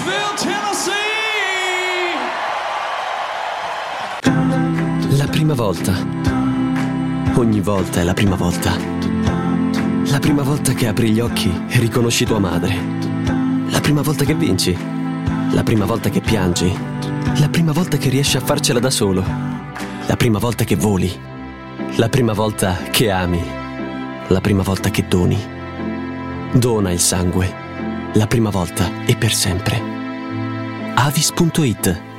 Nashville, Tennessee. La prima volta. Ogni volta è la prima volta. La prima volta che apri gli occhi e riconosci tua madre. La prima volta che vinci. La prima volta che piangi. La prima volta che riesci a farcela da solo. La prima volta che voli. La prima volta che ami. La prima volta che doni. Dona il sangue. La prima volta e per sempre. Avis.it